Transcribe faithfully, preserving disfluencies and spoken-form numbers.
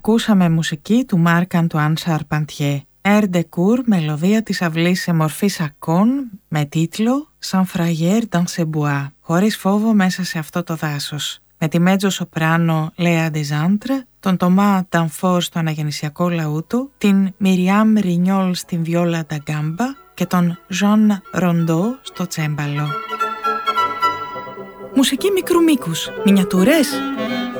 Ακούσαμε μουσική του Μάρκ Αντουάν Σαρπαντιέ. Air de Cour, μελωδία της αυλής σε μορφή σακών με τίτλο Sans frayeur dans ce bois, χωρίς φόβο μέσα σε αυτό το δάσος. Με τη μέτζο σοπράνο Léa Desantre, τον Τομά Ντανφόρ στο αναγεννησιακό λαούτο, την Μιριάμ Ρινιόλ στην βιόλα da gamba και τον Ζων Ροντό στο τσέμπαλο. Μουσική μικρού μήκους, μινιατούρες.